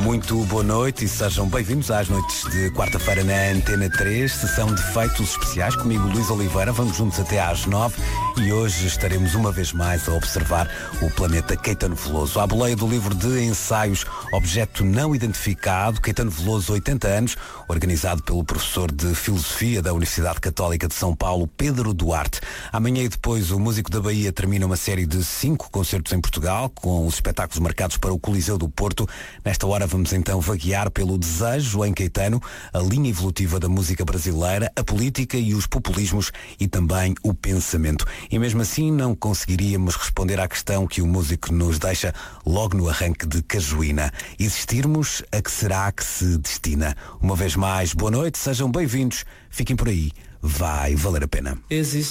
Muito boa noite e sejam bem-vindos às noites de quarta-feira na Antena 3, sessão de feitos especiais, comigo Luís Oliveira, vamos juntos até às 9 e hoje estaremos uma vez mais a observar o planeta Caetano Veloso. À boleia do livro de ensaios Objeto Não Identificado, Caetano Veloso, 80 anos, organizado pelo professor de Filosofia da Universidade Católica de São Paulo, Pedro Duarte. Amanhã e depois o Músico da Bahia termina uma série de 5 concertos em Portugal, com os espetáculos marcados para o Coliseu do Porto. Nesta hora vamos então vaguear pelo desejo em Caetano, a linha evolutiva da música brasileira, a política e os populismos e também o pensamento. E mesmo assim não conseguiríamos responder à questão que o músico nos deixa logo no arranque de Cajuína. Existirmos, a que será que se destina? Uma vez mais, boa noite, sejam bem-vindos, fiquem por aí, vai valer a pena. Existe